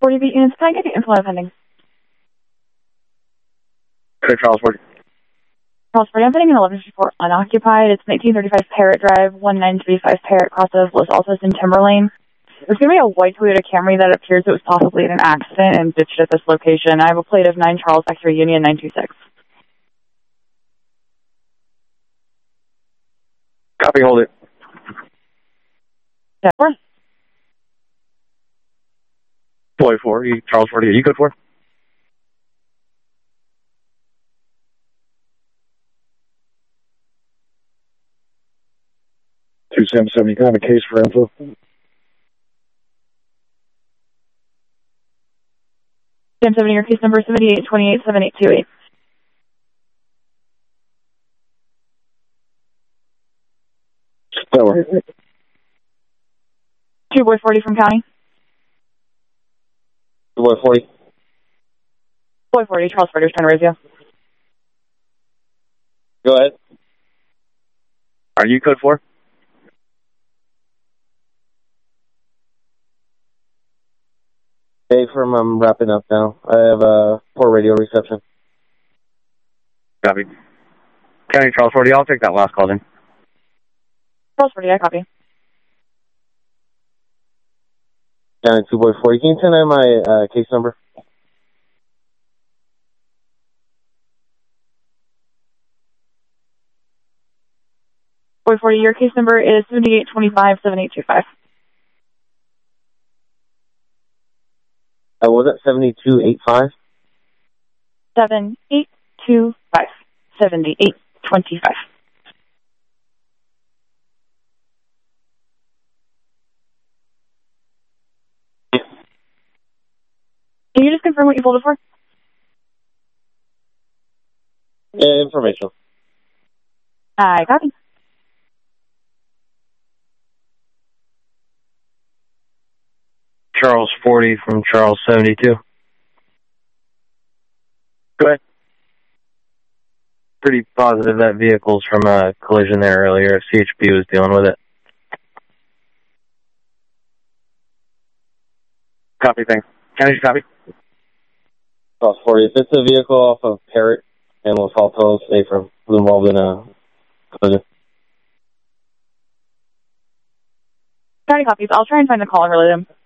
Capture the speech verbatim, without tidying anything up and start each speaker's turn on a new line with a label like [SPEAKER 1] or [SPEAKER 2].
[SPEAKER 1] forty beat units, can I get the info pending?
[SPEAKER 2] Okay, Charles forty.
[SPEAKER 1] Charles forty, I'm pending an eleven fifty-four unoccupied. It's nineteen thirty-five Parrot Drive, one nine three five Parrot, cross of Los Altos in Timberlane. There's going to be a white Toyota Camry that appears it was possibly in an accident and ditched at this location. I have a plate of nine Charles X-ray Union nine two six.
[SPEAKER 2] Copy, hold it.
[SPEAKER 1] Yeah, four.
[SPEAKER 2] Boy four, Charles forty, are you good for? two seven seven, you can have a case for info.
[SPEAKER 1] seven seventy, your case number seventy-eight twenty-eight seven eight two eight.
[SPEAKER 2] Stellar.
[SPEAKER 1] Two boy forty from county.
[SPEAKER 2] Two boy forty.
[SPEAKER 1] Boy forty, Charles forty, trying to raise you.
[SPEAKER 2] Go ahead. Are you code four?
[SPEAKER 3] Hey, from I'm wrapping up now. I have a uh, poor radio reception.
[SPEAKER 2] Copy. County Charles forty, I'll take that last call then.
[SPEAKER 1] Charles forty, I copy.
[SPEAKER 3] County two boy forty, can you send in my uh, case number?
[SPEAKER 1] Boy forty, your case number is seventy-eight twenty-five seven eight two five.
[SPEAKER 3] Uh, was it seventy-two eighty-five?
[SPEAKER 1] seven eight two five. seventy-eight twenty-five. Can you just confirm what you pulled it for?
[SPEAKER 3] Yeah, information.
[SPEAKER 1] I copy.
[SPEAKER 4] Charles forty from Charles seventy-two.
[SPEAKER 2] Go ahead.
[SPEAKER 4] Pretty positive that vehicle's from a collision there earlier. C H P was dealing with it.
[SPEAKER 2] Copy, thanks. County, copy.
[SPEAKER 3] Charles forty, if it's a vehicle off of Parrot and Los Altos, say from who's involved in a collision.
[SPEAKER 1] County copies. I'll try and find the call and relay them.